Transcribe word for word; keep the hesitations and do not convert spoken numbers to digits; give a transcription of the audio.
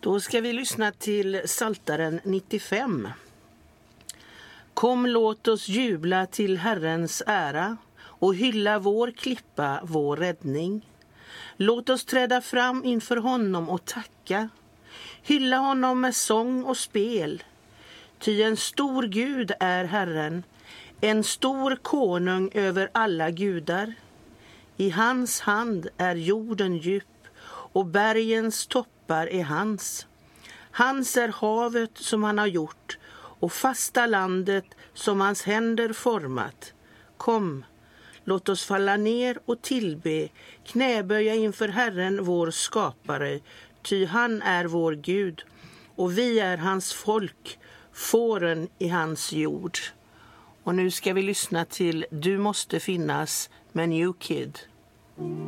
Då ska vi lyssna till Psaltaren nittiofem. Kom, låt oss jubla till Herrens ära och hylla vår klippa, vår räddning. Låt oss träda fram inför honom och tacka. Hylla honom med sång och spel. Ty en stor Gud är Herren, en stor konung över alla gudar. I hans hand är jorden djup och bergens toppar är hans. Hans är havet som han har gjort och fasta landet som hans händer format. Kom, låt oss falla ner och tillbe, knäböja inför Herren vår skapare, ty han är vår Gud och vi är hans folk, fåren i hans jord. Och nu ska vi lyssna till Du måste finnas med New Kid.